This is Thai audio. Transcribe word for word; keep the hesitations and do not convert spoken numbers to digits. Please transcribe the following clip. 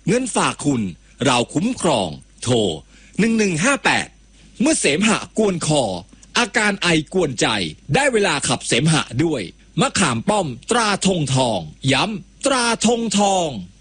เงินฝากคุณเราคุ้มครองโทรหนึ่งหนึ่งห้าแปดเมื่อเสมหะกวนคออาการไอกวนใจได้เวลาขับเสมหะด้วยมะขามป้อมตราธงทองย้ำตราธงทอง